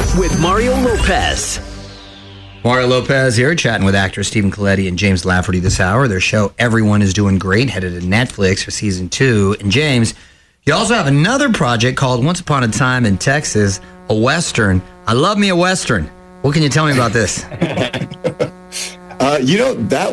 with Mario Lopez. Mario Lopez here, chatting with actors Stephen Colletti and James Lafferty this hour. Their show, Everyone is Doing Great, headed to Netflix for season 2. And James, you also have another project called Once Upon a Time in Texas, a Western. I love me a Western. What can you tell me about this? That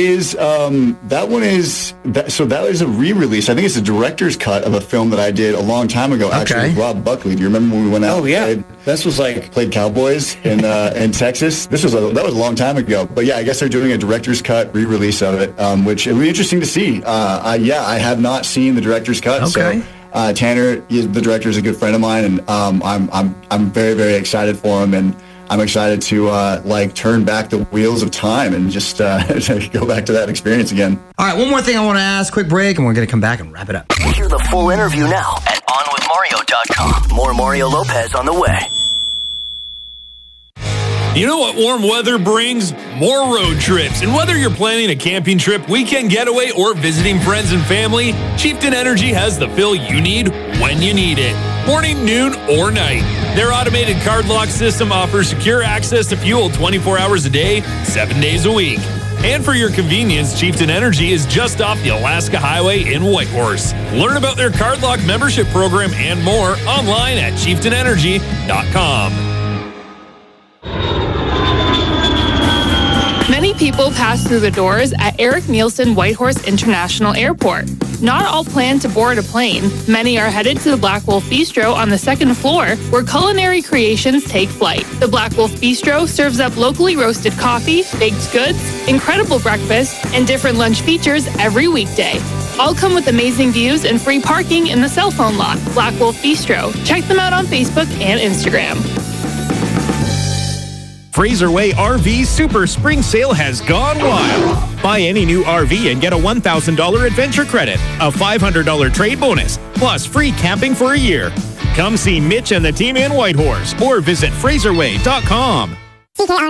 is a re-release. I think it's a director's cut of a film that I did a long time ago. Okay. Actually, with Rob Buckley. Do you remember when we went out? Oh yeah, played Cowboys in Texas. That was a long time ago. But yeah, I guess they're doing a director's cut re-release of it, which it'll be interesting to see. I have not seen the director's cut. Okay. So Tanner, the director, is a good friend of mine, and I'm very, very excited for him, and I'm excited to turn back the wheels of time and just go back to that experience again. All right, one more thing I want to ask. Quick break, and we're going to come back and wrap it up. Hear the full interview now at onwithmario.com. More Mario Lopez on the way. You know what warm weather brings? More road trips. And whether you're planning a camping trip, weekend getaway, or visiting friends and family, Chieftain Energy has the fill you need when you need it. Morning, noon, or night. Their automated card lock system offers secure access to fuel 24 hours a day, 7 days a week. And for your convenience, Chieftain Energy is just off the Alaska Highway in Whitehorse. Learn about their card lock membership program and more online at chieftainenergy.com. Many people pass through the doors at Eric Nielsen Whitehorse International Airport. Not all plan to board a plane. Many are headed to the Black Wolf Bistro on the second floor, where culinary creations take flight. The Black Wolf Bistro serves up locally roasted coffee, baked goods, incredible breakfast, and different lunch features every weekday. All come with amazing views and free parking in the cell phone lot. Black Wolf Bistro. Check them out on Facebook and Instagram. Fraser Way RV Super Spring Sale has gone wild. Buy any new RV and get a $1,000 adventure credit, a $500 trade bonus, plus free camping for a year. Come see Mitch and the team in Whitehorse or visit FraserWay.com.